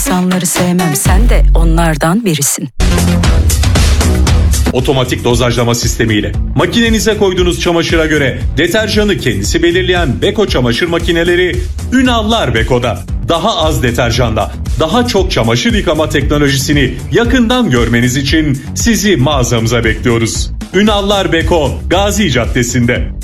İnsanları sevmem, sen de onlardan birisin. Otomatik dozajlama sistemiyle makinenize koyduğunuz çamaşıra göre deterjanı kendisi belirleyen Beko çamaşır makineleri Ünallar Beko'da. Daha az deterjanda, daha çok çamaşır yıkama teknolojisini yakından görmeniz için sizi mağazamıza bekliyoruz. Ünallar Beko, Gazi Caddesi'nde.